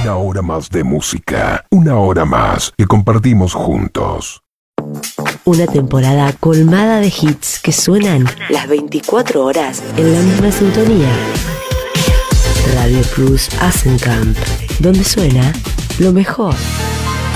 Una hora más de música, una hora más que compartimos juntos. Una temporada colmada de hits que suenan las 24 horas en la misma sintonía. Radio Plus Asenkamp, donde suena lo mejor.